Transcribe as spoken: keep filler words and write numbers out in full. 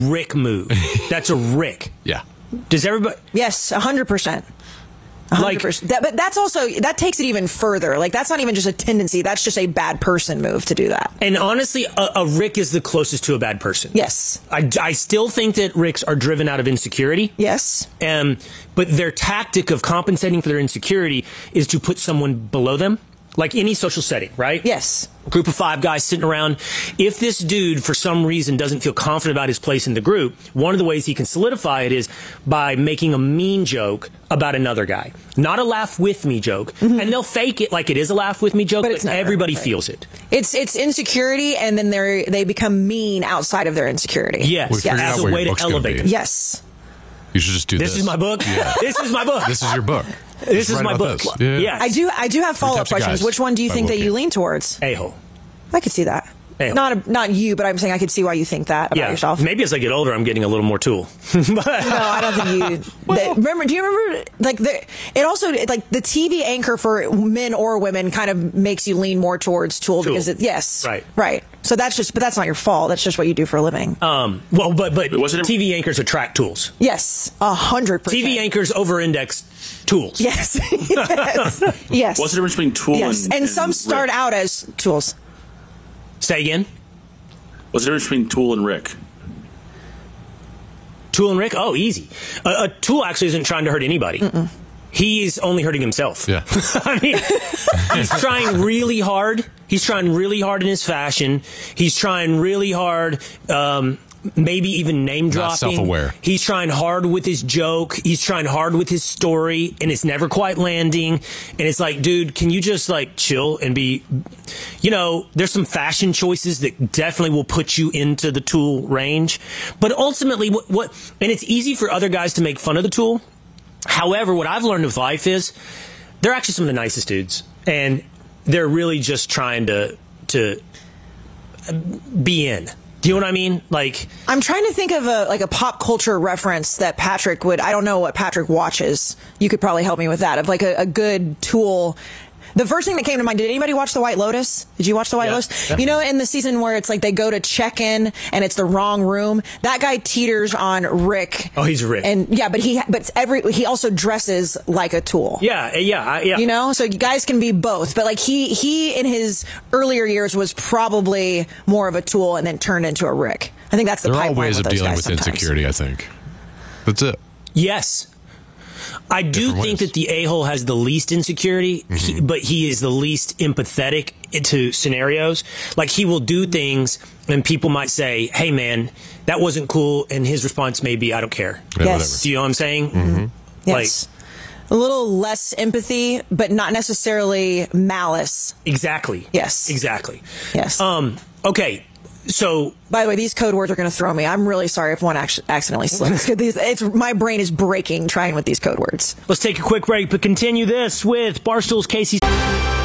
Rick move. That's a Rick. Yeah. Does everybody? Yes, one hundred percent. one hundred percent. Like, that, but that's also, that takes it even further. Like, that's not even just a tendency. That's just a bad person move to do that. And honestly, a, a Rick is the closest to a bad person. Yes. I, I still think that Ricks are driven out of insecurity. Yes. Um, but their tactic of compensating for their insecurity is to put someone below them. Like any social setting, right? Yes. A group of five guys sitting around. If this dude, for some reason, doesn't feel confident about his place in the group, one of the ways he can solidify it is by making a mean joke about another guy. Not a laugh with me joke. Mm-hmm. And they'll fake it like it is a laugh with me joke, but, but everybody right. feels it. It's it's insecurity, and then they they become mean outside of their insecurity. Yes. yes. As a way to elevate it. Yes. You should just do this. This is my book. Yeah. This is my book. This is your book. This is my book. Yeah. Yes. I do. I do have follow up questions. Which one do you think that you lean towards? A-hole. I could see that. A-hole. Not a, not you, but I'm saying I could see why you think that about yeah. yourself. Maybe as I get older, I'm getting a little more tool. No, I don't think you. Well, that, remember? Do you remember? Like the, it also like the T V anchor for men or women kind of makes you lean more towards tool, tool. because it, yes, right, right. So that's just, but that's not your fault. That's just what you do for a living. Um. Well, but but T V anchors attract tools. Yes, a hundred percent. T V anchors over-index tools. Yes. yes. Yes. What's the difference between tool yes. and and, and some Rick? start out as tools. Say again. What's the difference between Tool and Rick? Tool and Rick? Oh, easy. A, a Tool actually isn't trying to hurt anybody. Mm-mm. He's only hurting himself. Yeah. I mean, he's trying really hard. He's trying really hard in his fashion. He's trying really hard, um, maybe even name dropping. Not self-aware. He's trying hard with his joke. He's trying hard with his story, and it's never quite landing. And it's like, dude, can you just like chill and be, you know, there's some fashion choices that definitely will put you into the Tool range. But ultimately, what, what and it's easy for other guys to make fun of the Tool. However, what I've learned with life is they're actually some of the nicest dudes, and they're really just trying to to be in. Do you know what I mean? Like, I'm trying to think of a like a pop culture reference that Patrick would. I don't know what Patrick watches. You could probably help me with that. Of like a, a good Tool. The first thing that came to mind, did anybody watch The White Lotus? Did you watch The White yeah, Lotus? Definitely. You know, in the season where it's like they go to check in and it's the wrong room, that guy teeters on Rick. Oh, he's Rick. And yeah, but he but every he also dresses like a Tool. Yeah, yeah, yeah. You know, so you guys can be both. But like he he in his earlier years was probably more of a Tool and then turned into a Rick. I think that's the there are pipeline all ways with of those dealing guys with sometimes. insecurity, I think. That's it. Yes. I do Different think ways. that the a-hole has the least insecurity, mm-hmm. he, but he is the least empathetic to scenarios. Like, he will do things, and people might say, hey, man, that wasn't cool, and his response may be, I don't care. Yeah, yes. whatever. Do you know what I'm saying? Mm-hmm. Yes. Like, a little less empathy, but not necessarily malice. Exactly. Yes. Exactly. Yes. Um. Okay. So, by the way, these code words are going to throw me. I'm really sorry if one ac- accidentally slips. These, it's, my brain is breaking trying with these code words. let's take a quick break, but continue this with Barstool's Casey.